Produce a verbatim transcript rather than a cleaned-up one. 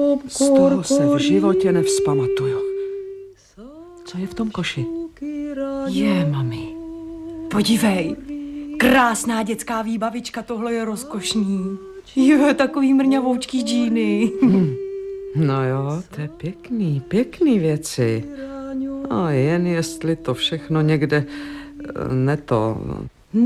Z toho se v životě nevzpamatuju. Co je v tom koši? Je, mami. Podívej, krásná dětská výbavička, tohle je rozkošný. Je, takový mrňavoučký džíny. Hmm. No jo, to je pěkný, pěkný věci. A jen jestli to všechno někde ne to